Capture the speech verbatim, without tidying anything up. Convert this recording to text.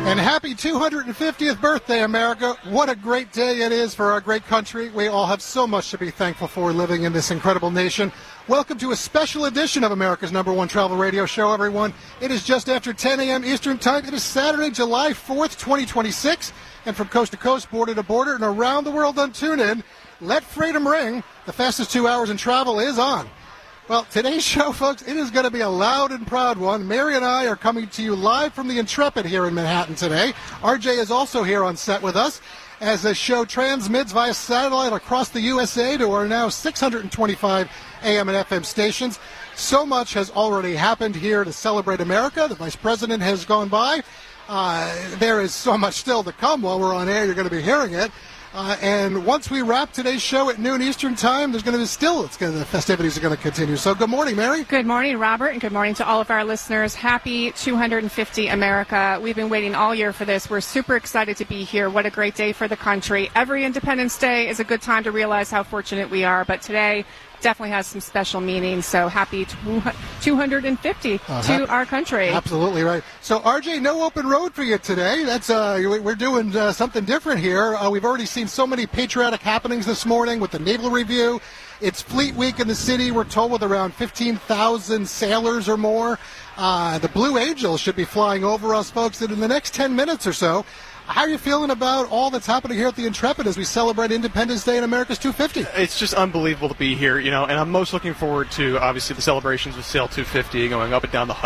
And happy two hundred fiftieth birthday, America. What a great day it is for our great country. We all have so much to be thankful for living in this incredible nation. Welcome to a special edition of America's number one travel radio show, everyone. It is just after ten a.m. Eastern Time. It is Saturday, July fourth, twenty twenty-six. And from coast to coast, border to border, and around the world on TuneIn, let freedom ring. The fastest two hours in travel is on. Well, today's show, folks, it is going to be a loud and proud one. Mary and I are coming to you live from the Intrepid here in Manhattan today. R J is also here on set with us as the show transmits via satellite across the U S A to our now six hundred twenty-five A M and F M stations. So much has already happened here to celebrate America. The Vice President has gone by. Uh, there is so much still to come while we're on air. You're going to be hearing it. Uh, and once we wrap today's show at noon Eastern Time, there's going to be still, it's going to, the festivities are going to continue. So good morning, Mary. Good morning, Robert, and good morning to all of our listeners. Happy two hundred fifty, America. We've been waiting all year for this. We're super excited to be here. What a great day for the country. Every Independence Day is a good time to realize how fortunate we are, but today definitely has some special meaning. So happy two hundred fifty uh, to ha- our country. Absolutely right. So R J, no open road for you today. That's uh, we're doing uh, something different here. Uh, we've already seen so many patriotic happenings this morning with the Naval Review. It's Fleet Week in the city. We're told with around fifteen thousand sailors or more. Uh, the Blue Angels should be flying over us, folks, in the next ten minutes or so. How are you feeling about all that's happening here at the Intrepid as we celebrate Independence Day and America's two fifty? It's just unbelievable to be here, you know, and I'm most looking forward to, obviously, the celebrations with Sail two fifty going up and down the